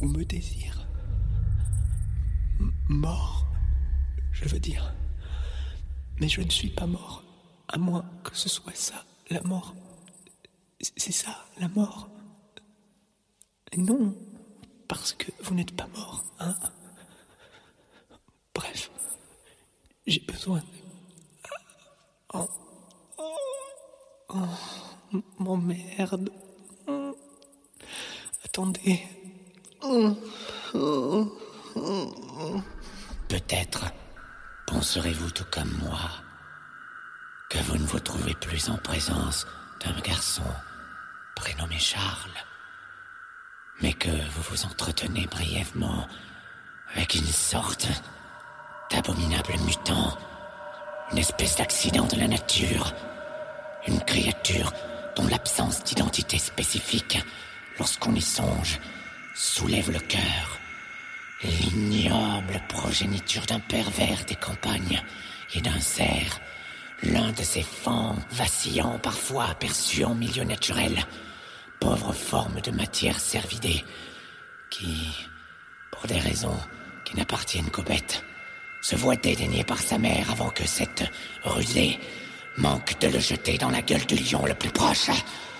ou me désire. Mort, je veux dire. Mais je ne suis pas mort, à moins que ce soit ça, la mort. C'est ça, la mort. Non, parce que vous n'êtes pas mort, hein. Bref, j'ai besoin de... M'emmerde. Attendez. Peut-être penserez-vous tout comme moi que vous ne vous trouvez plus en présence d'un garçon prénommé Charles, mais que vous vous entretenez brièvement avec une sorte d'abominable mutant, une espèce d'accident de la nature, une créature dont l'absence d'identité spécifique, lorsqu'on y songe, soulève le cœur. L'ignoble progéniture d'un pervers des campagnes et d'un cerf, l'un de ces fans vacillants parfois aperçus en milieu naturel, pauvre forme de matière cervidée, qui, pour des raisons qui n'appartiennent qu'aux bêtes, se voit dédaigné par sa mère avant que cette rusée manque de le jeter dans la gueule du lion le plus proche.